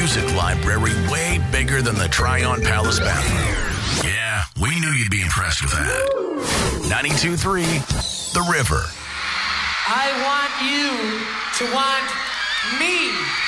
music library way bigger than the Tryon Palace bathroom. Yeah, we knew you'd be impressed with that. 92.3, The River. I want you to want me.